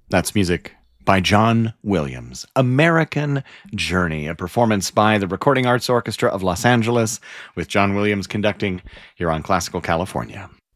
That's music by John Williams. American Journey, a performance by the Recording Arts Orchestra of Los Angeles, with John Williams conducting here on Classical California.